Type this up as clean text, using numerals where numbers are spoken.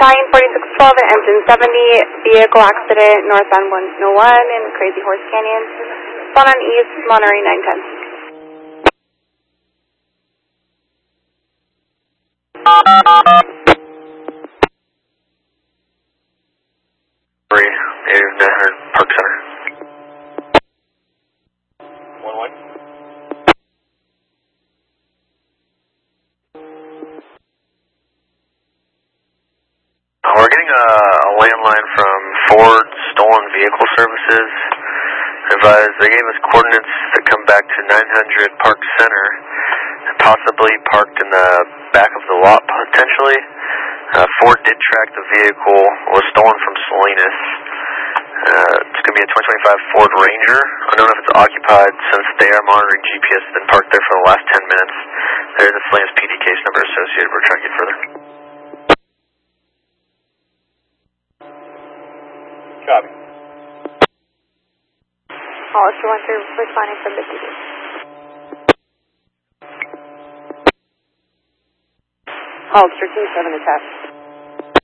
94612 and engine 70, vehicle accident northbound 101 in Crazy Horse Canyon. Spawn on East, Monterey 910. Park Center. 1-1. We're getting a landline from Ford Stolen Vehicle Services. Advised they gave us coordinates that come back to 900 Park Center, possibly parked in the back of the lot potentially. Ford did track the vehicle, was stolen from Salinas. It's going to be a 2025 Ford Ranger. I don't know if it's occupied since they are monitoring GPS. It's been parked there for the last 10 minutes. There's a Salinas PD case number associated. We're trying to get further. Copy. Hollister 1-3 responding from the PD. Hollister 2-7 attached.